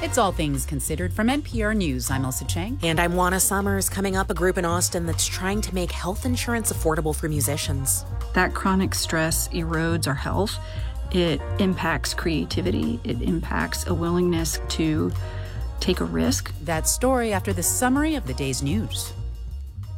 It's All Things Considered from NPR News. I'm Elsa Chang. And I'm Juana Summers. Coming up, a group in Austin that's trying to make health insurance affordable for musicians. That chronic stress erodes our health. It impacts creativity. It impacts a willingness to take a risk. That story after the summary of the day's news.